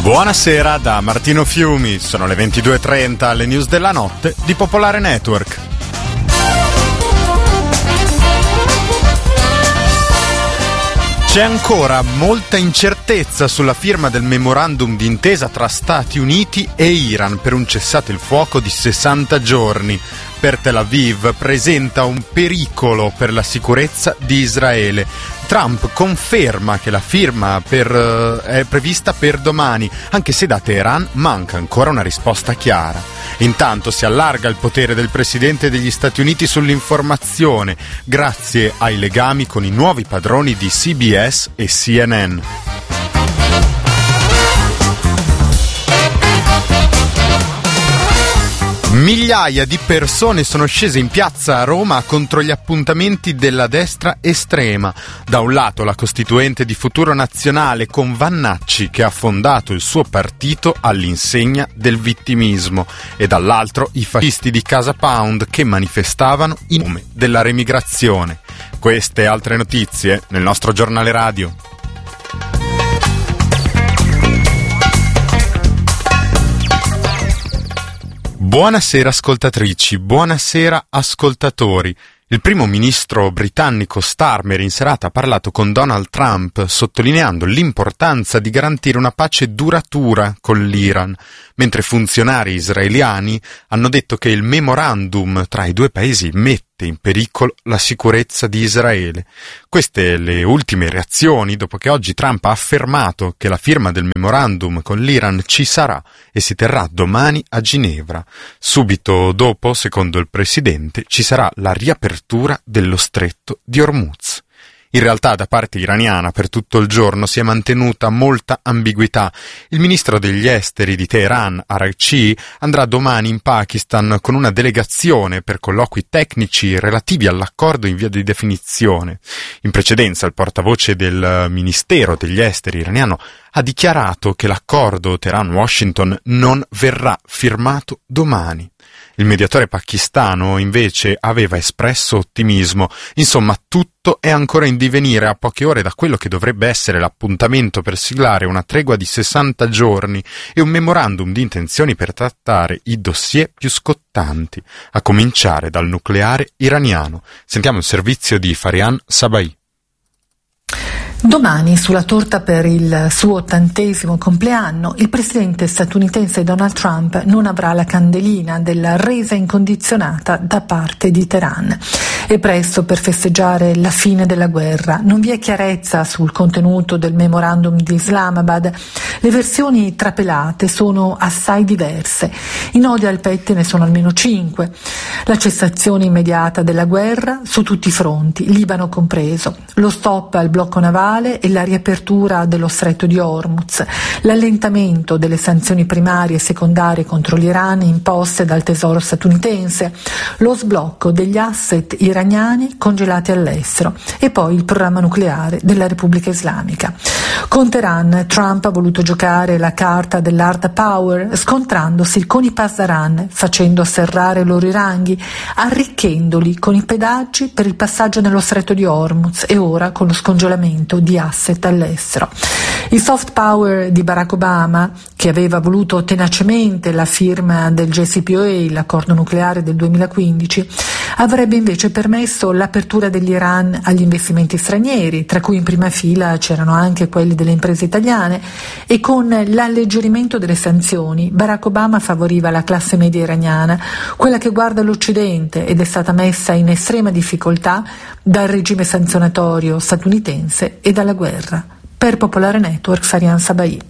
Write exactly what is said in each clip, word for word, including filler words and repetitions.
Buonasera da Martino Fiumi, sono le ventidue e trenta, alle news della notte di Popolare Network. C'è ancora molta incertezza sulla firma del memorandum d'intesa tra Stati Uniti e Iran per un cessate il fuoco di sessanta giorni. Per Tel Aviv presenta un pericolo per la sicurezza di Israele. Trump conferma che la firma per, uh, è prevista per domani, anche se da Teheran manca ancora una risposta chiara. Intanto si allarga il potere del presidente degli Stati Uniti sull'informazione, grazie ai legami con i nuovi padroni di C B S e C N N. Migliaia di persone sono scese in piazza a Roma contro gli appuntamenti della destra estrema. Da un lato la costituente di Futuro Nazionale con Vannacci, che ha fondato il suo partito all'insegna del vittimismo, e dall'altro i fascisti di Casa Pound che manifestavano in nome della remigrazione. Queste e altre notizie nel nostro giornale radio. Buonasera ascoltatrici, buonasera ascoltatori. Il primo ministro britannico Starmer in serata ha parlato con Donald Trump, sottolineando l'importanza di garantire una pace duratura con l'Iran, mentre funzionari israeliani hanno detto che il memorandum tra i due paesi mette in pericolo la sicurezza di Israele. Queste le ultime reazioni dopo che oggi Trump ha affermato che la firma del memorandum con l'Iran ci sarà e si terrà domani a Ginevra. Subito dopo, secondo il presidente, ci sarà la riapertura dello stretto di Hormuz. In realtà da parte iraniana per tutto il giorno si è mantenuta molta ambiguità. Il ministro degli esteri di Teheran, Araghchi, andrà domani in Pakistan con una delegazione per colloqui tecnici relativi all'accordo in via di definizione. In precedenza il portavoce del Ministero degli Esteri iraniano ha dichiarato che l'accordo Teheran-Washington non verrà firmato domani. Il mediatore pakistano invece aveva espresso ottimismo. Insomma, tutto è ancora in divenire a poche ore da quello che dovrebbe essere l'appuntamento per siglare una tregua di sessanta giorni e un memorandum di intenzioni per trattare i dossier più scottanti, a cominciare dal nucleare iraniano. Sentiamo il servizio di Farian Sabai. Domani, sulla torta per il suo ottantesimo compleanno, il presidente statunitense Donald Trump non avrà la candelina della resa incondizionata da parte di Teheran. È presto per festeggiare la fine della guerra. Non vi è chiarezza sul contenuto del memorandum di Islamabad. Le versioni trapelate sono assai diverse. I nodi al pettine sono almeno cinque. La cessazione immediata della guerra su tutti i fronti, Libano compreso. Lo stop al blocco navale e la riapertura dello stretto di Hormuz, l'allentamento delle sanzioni primarie e secondarie contro l'Iran imposte dal tesoro statunitense, lo sblocco degli asset iraniani congelati all'estero e poi il programma nucleare della Repubblica Islamica. Con Teheran, Trump ha voluto giocare la carta dell'hard power, scontrandosi con i Pasdaran, facendo serrare i loro ranghi, arricchendoli con i pedaggi per il passaggio nello stretto di Hormuz e ora con lo scongelamento di asset all'estero. Il soft power di Barack Obama, che aveva voluto tenacemente la firma del J C P O A, l'accordo nucleare del duemilaquindici, avrebbe invece permesso l'apertura dell'Iran agli investimenti stranieri, tra cui in prima fila c'erano anche quelli delle imprese italiane, e con l'alleggerimento delle sanzioni Barack Obama favoriva la classe media iraniana, quella che guarda l'Occidente ed è stata messa in estrema difficoltà dal regime sanzionatorio statunitense e dalla guerra. Per Popolare Network, Farian Sabai.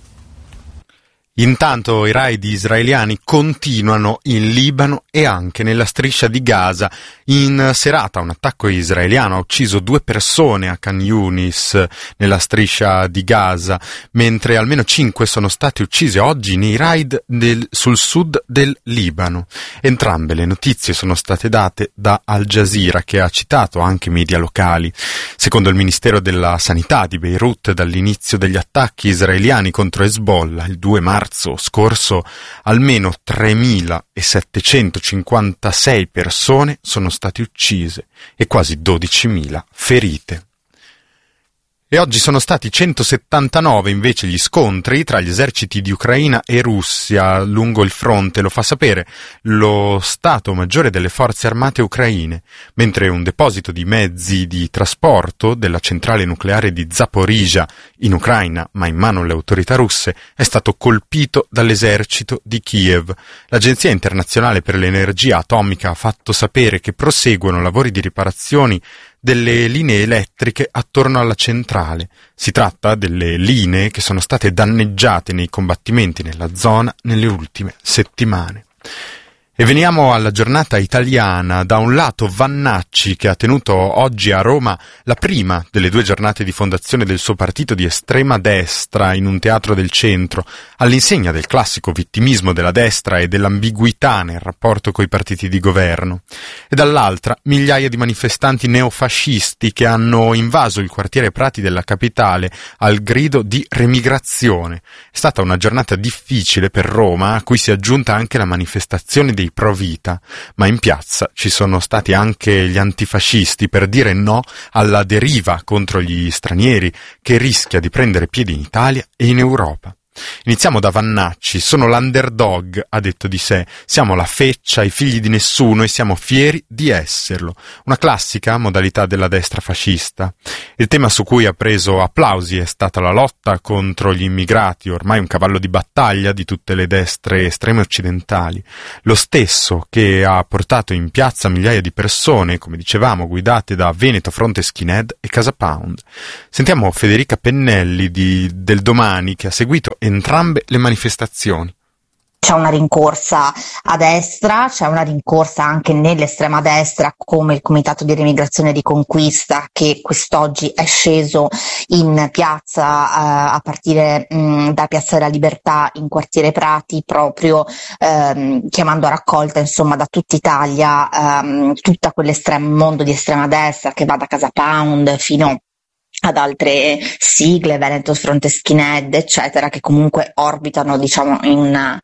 Intanto i raid israeliani continuano in Libano e anche nella striscia di Gaza. In serata un attacco israeliano ha ucciso due persone a Khan Yunis, nella striscia di Gaza, mentre almeno cinque sono stati uccisi oggi nei raid del, sul sud del Libano. Entrambe le notizie sono state date da Al Jazeera, che ha citato anche media locali. Secondo il Ministero della Sanità di Beirut, dall'inizio degli attacchi israeliani contro Hezbollah il due marzo scorso, almeno tremilasettecentocinquantasei persone sono state uccise e quasi dodicimila ferite. E oggi sono stati centosettantanove invece gli scontri tra gli eserciti di Ucraina e Russia lungo il fronte, lo fa sapere lo Stato Maggiore delle Forze Armate ucraine, mentre un deposito di mezzi di trasporto della centrale nucleare di Zaporizhzhia in Ucraina, ma in mano alle autorità russe, è stato colpito dall'esercito di Kiev. L'Agenzia Internazionale per l'Energia Atomica ha fatto sapere che proseguono lavori di riparazioni delle linee elettriche attorno alla centrale. Si tratta delle linee che sono state danneggiate nei combattimenti nella zona nelle ultime settimane. E veniamo alla giornata italiana. Da un lato Vannacci, che ha tenuto oggi a Roma la prima delle due giornate di fondazione del suo partito di estrema destra in un teatro del centro, all'insegna del classico vittimismo della destra e dell'ambiguità nel rapporto coi partiti di governo. E dall'altra migliaia di manifestanti neofascisti che hanno invaso il quartiere Prati della capitale al grido di remigrazione. È stata una giornata difficile per Roma, a cui si è aggiunta anche la manifestazione dei pro vita, ma in piazza ci sono stati anche gli antifascisti per dire no alla deriva contro gli stranieri che rischia di prendere piede in Italia e in Europa. Iniziamo da Vannacci. Sono l'underdog, ha detto di sé, siamo la feccia, i figli di nessuno e siamo fieri di esserlo. Una classica modalità della destra fascista. Il tema su cui ha preso applausi è stata la lotta contro gli immigrati, ormai un cavallo di battaglia di tutte le destre estreme occidentali. Lo stesso che ha portato in piazza migliaia di persone, come dicevamo, guidate da Veneto Fronte Skinhead e Casa Pound. Sentiamo Federica Pennelli di, del Domani, che ha seguito entrambe le manifestazioni. C'è una rincorsa a destra, c'è una rincorsa anche nell'estrema destra, come il Comitato di Remigrazione di Conquista, che quest'oggi è sceso in piazza eh, a partire mh, da Piazza della Libertà in quartiere Prati, proprio ehm, chiamando a raccolta insomma da tutta Italia ehm, tutta quell'estremo mondo di estrema destra che va da Casa Pound fino ad altre sigle, Veneto Fronte Skinhead, eccetera, che comunque orbitano, diciamo, in,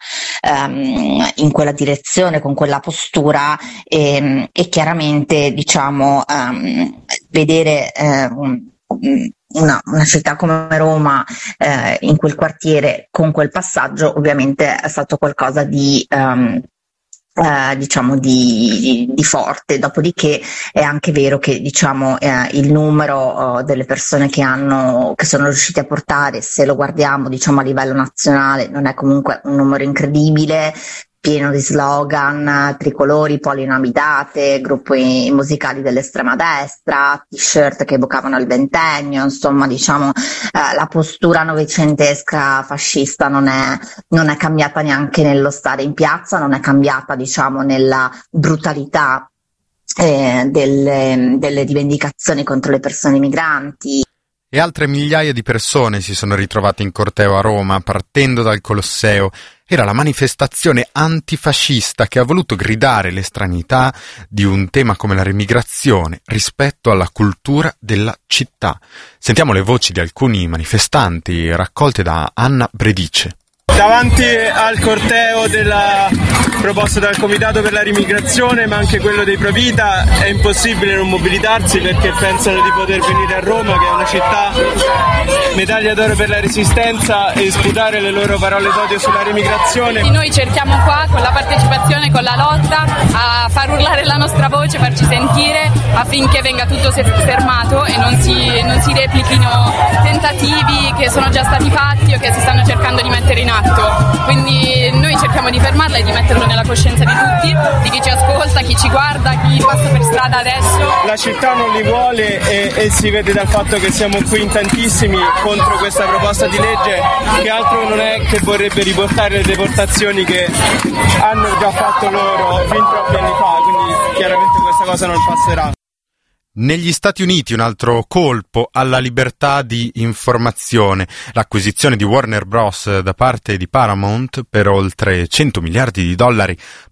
um, in quella direzione, con quella postura, e, e chiaramente, diciamo, um, vedere um, una, una città come Roma eh, in quel quartiere con quel passaggio, ovviamente è stato qualcosa di um, Eh, diciamo di, di forte. Dopodiché è anche vero che diciamo eh, il numero eh, delle persone che hanno che sono riusciti a portare, se lo guardiamo diciamo a livello nazionale, non è comunque un numero incredibile, pieno di slogan, tricolori, polinamidate, gruppi musicali dell'estrema destra, t-shirt che evocavano il ventennio, insomma diciamo eh, la postura novecentesca fascista non è, non è cambiata neanche nello stare in piazza, non è cambiata diciamo nella brutalità eh, delle, delle rivendicazioni contro le persone migranti. E altre migliaia di persone si sono ritrovate in corteo a Roma, partendo dal Colosseo. Era la manifestazione antifascista che ha voluto gridare l'estraneità di un tema come la remigrazione rispetto alla cultura della città. Sentiamo le voci di alcuni manifestanti raccolte da Anna Bredice. Davanti al corteo della proposta dal Comitato per la Rimigrazione, ma anche quello dei Provita, è impossibile non mobilitarsi perché pensano di poter venire a Roma, che è una città medaglia d'oro per la resistenza, e sputare le loro parole d'odio sulla rimigrazione. Noi cerchiamo qua, con la partecipazione, con la lotta, a far urlare la nostra voce, farci sentire, affinché venga tutto fermato e non si, non si replichino tentativi che sono già stati fatti o che si stanno cercando di mettere in atto. Quindi noi cerchiamo di fermarla e di metterlo nella coscienza di tutti, di chi ci ascolta, chi ci guarda, chi passa per strada adesso. La città non li vuole e, e si vede dal fatto che siamo qui in tantissimi contro questa proposta di legge, che altro non è che vorrebbe riportare le deportazioni che hanno già fatto loro fin troppi anni fa, quindi chiaramente questa cosa non passerà. Negli Stati Uniti un altro colpo alla libertà di informazione. L'acquisizione di Warner Bros. Da parte di Paramount per oltre cento miliardi di dollari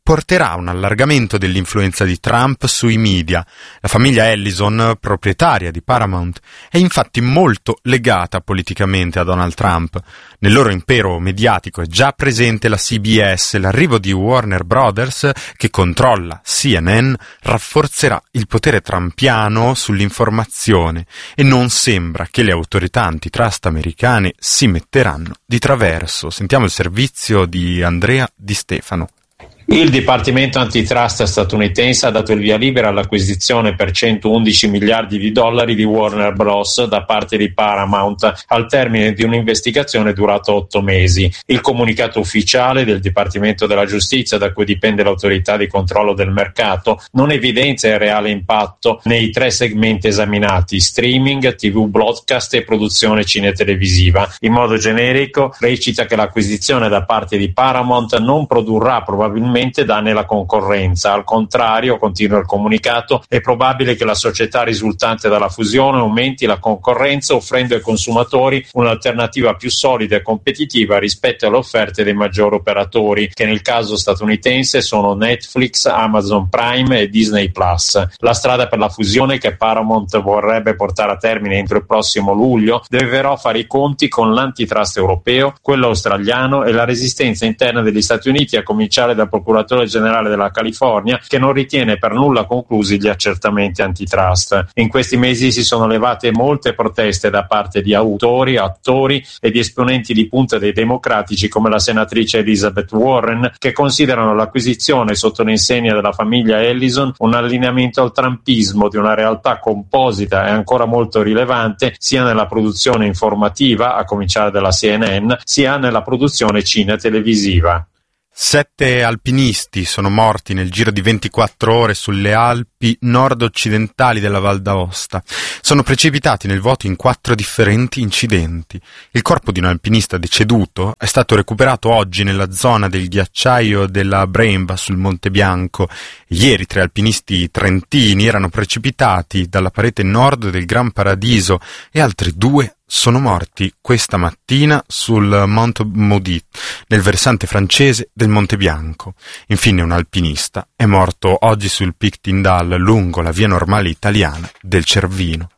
porterà a un allargamento dell'influenza di Trump sui media. La famiglia Ellison, proprietaria di Paramount, è infatti molto legata politicamente a Donald Trump. Nel loro impero mediatico è già presente la C B S. L'arrivo di Warner Brothers, che controlla C N N, rafforzerà il potere trumpiano sull'informazione e non sembra che le autorità antitrust americane si metteranno di traverso. Sentiamo il servizio di Andrea Di Stefano. Il Dipartimento Antitrust statunitense ha dato il via libera all'acquisizione per centoundici miliardi di dollari di Warner Bros. Da parte di Paramount al termine di un'investigazione durata otto mesi. Il comunicato ufficiale del Dipartimento della Giustizia, da cui dipende l'autorità di controllo del mercato, non evidenzia il reale impatto nei tre segmenti esaminati: streaming, tivù broadcast e produzione cinetelevisiva. In modo generico recita che l'acquisizione da parte di Paramount non produrrà probabilmente danni alla concorrenza. Al contrario, continua il comunicato, è probabile che la società risultante dalla fusione aumenti la concorrenza, offrendo ai consumatori un'alternativa più solida e competitiva rispetto alle offerte dei maggiori operatori, che nel caso statunitense sono Netflix, Amazon Prime e Disney Plus. La strada per la fusione, che Paramount vorrebbe portare a termine entro il prossimo luglio, deve però fare i conti con l'antitrust europeo, quello australiano e la resistenza interna degli Stati Uniti, a cominciare dal procuratore generale della California, che non ritiene per nulla conclusi gli accertamenti antitrust. In questi mesi si sono levate molte proteste da parte di autori, attori e di esponenti di punta dei democratici, come la senatrice Elizabeth Warren, che considerano l'acquisizione sotto l'insegna della famiglia Ellison un allineamento al trumpismo di una realtà composita e ancora molto rilevante sia nella produzione informativa, a cominciare dalla C N N, sia nella produzione cinetelevisiva. Sette alpinisti sono morti nel giro di ventiquattro ore sulle Alpi nord-occidentali della Val d'Aosta. Sono precipitati nel vuoto in quattro differenti incidenti. Il corpo di un alpinista deceduto è stato recuperato oggi nella zona del ghiacciaio della Bremba sul Monte Bianco. Ieri tre alpinisti trentini erano precipitati dalla parete nord del Gran Paradiso e altri due sono morti questa mattina sul Mont Maudit, nel versante francese del Monte Bianco. Infine un alpinista è morto oggi sul Pic Tindal, lungo la via normale italiana del Cervino.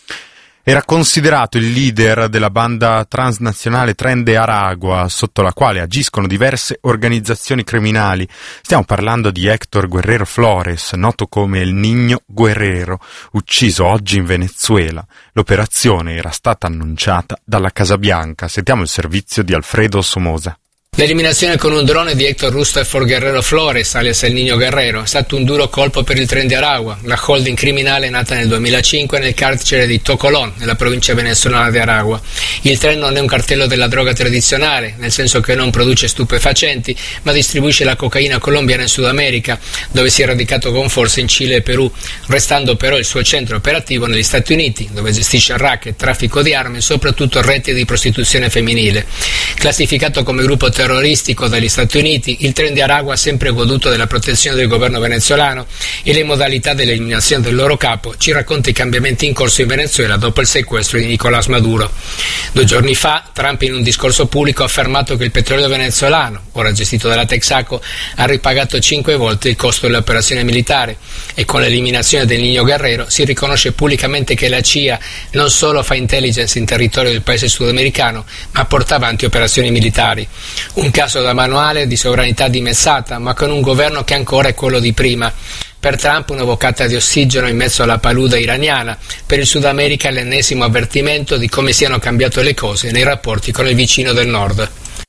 Era considerato il leader della banda transnazionale Tren de Aragua, sotto la quale agiscono diverse organizzazioni criminali. Stiamo parlando di Héctor Guerrero Flores, noto come El Niño Guerrero, ucciso oggi in Venezuela. L'operazione era stata annunciata dalla Casa Bianca. Sentiamo il servizio di Alfredo Somoza. L'eliminazione con un drone di Héctor Rustefort Guerrero Flores, alias El Niño Guerrero, è stato un duro colpo per il Tren de Aragua, la holding criminale nata nel duemilacinque nel carcere di Tocolón, nella provincia venezuelana di Aragua. Il tren non è un cartello della droga tradizionale, nel senso che non produce stupefacenti, ma distribuisce la cocaina colombiana in Sud America, dove si è radicato con forza in Cile e Perù, restando però il suo centro operativo negli Stati Uniti, dove gestisce racket, traffico di armi e soprattutto reti di prostituzione femminile. Classificato come gruppo terroristico dagli Stati Uniti, il Tren de Aragua ha sempre goduto della protezione del governo venezuelano e le modalità dell'eliminazione del loro capo ci racconta i cambiamenti in corso in Venezuela dopo il sequestro di Nicolás Maduro. Due giorni fa Trump, in un discorso pubblico, ha affermato che il petrolio venezuelano, ora gestito dalla Texaco, ha ripagato cinque volte il costo dell'operazione militare, e con l'eliminazione del Niño Guerrero si riconosce pubblicamente che la C I A non solo fa intelligence in territorio del paese sudamericano, ma porta avanti operazioni militari. Un caso da manuale di sovranità dimezzata, ma con un governo che ancora è quello di prima. Per Trump una boccata di ossigeno in mezzo alla palude iraniana, per il Sud America l'ennesimo avvertimento di come siano cambiate le cose nei rapporti con il vicino del nord.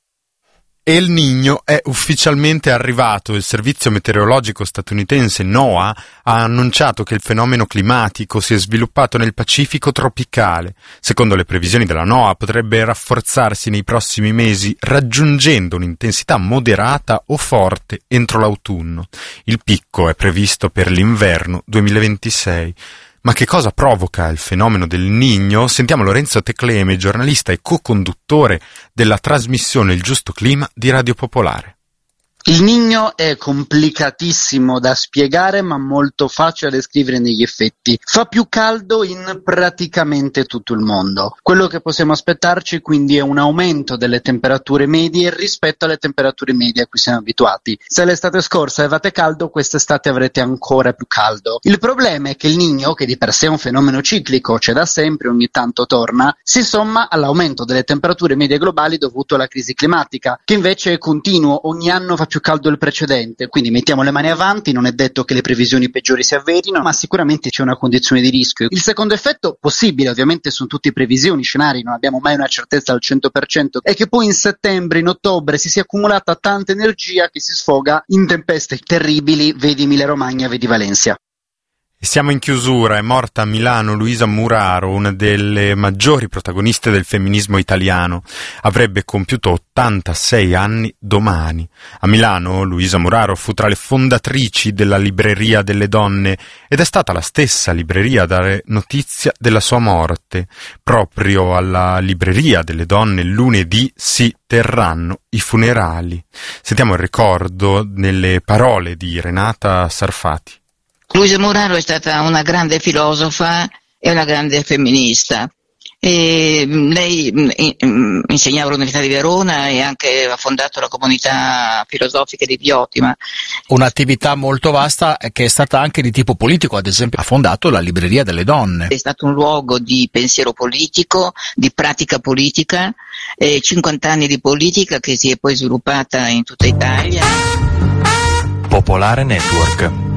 El Niño è ufficialmente arrivato. Il servizio meteorologico statunitense NOAA ha annunciato che il fenomeno climatico si è sviluppato nel Pacifico tropicale. Secondo le previsioni della NOAA potrebbe rafforzarsi nei prossimi mesi, raggiungendo un'intensità moderata o forte entro l'autunno. Il picco è previsto per l'inverno duemilaventisei. Ma che cosa provoca il fenomeno del Niño? Sentiamo Lorenzo Tecleme, giornalista e co-conduttore della trasmissione Il Giusto Clima di Radio Popolare. Il Niño è complicatissimo da spiegare ma molto facile da descrivere negli effetti. Fa più caldo in praticamente tutto il mondo. Quello che possiamo aspettarci quindi è un aumento delle temperature medie rispetto alle temperature medie a cui siamo abituati. Se l'estate scorsa avevate caldo, quest'estate avrete ancora più caldo. Il problema è che il Niño, che di per sé è un fenomeno ciclico, c'è da sempre, ogni tanto torna, si somma all'aumento delle temperature medie globali dovuto alla crisi climatica, che invece è continuo, ogni anno fa più caldo del precedente, quindi mettiamo le mani avanti, non è detto che le previsioni peggiori si avverino, ma sicuramente c'è una condizione di rischio. Il secondo effetto possibile, ovviamente sono tutte previsioni, scenari, non abbiamo mai una certezza al cento per cento, è che poi in settembre, in ottobre si sia accumulata tanta energia che si sfoga in tempeste terribili, vedi Emilia Romagna, vedi Valencia. Siamo in chiusura, è morta a Milano Luisa Muraro, una delle maggiori protagoniste del femminismo italiano. Avrebbe compiuto ottantasei anni domani. A Milano Luisa Muraro fu tra le fondatrici della Libreria delle Donne ed è stata la stessa libreria a dare notizia della sua morte. Proprio alla Libreria delle Donne lunedì si terranno i funerali. Sentiamo il ricordo nelle parole di Renata Sarfati. Luisa Muraro è stata una grande filosofa e una grande femminista. E lei insegnava all'Università di Verona e anche ha fondato la comunità filosofica di Diotima. Un'attività molto vasta che è stata anche di tipo politico, ad esempio ha fondato la Libreria delle Donne. È stato un luogo di pensiero politico, di pratica politica, e cinquanta anni di politica che si è poi sviluppata in tutta Italia. Popolare Network.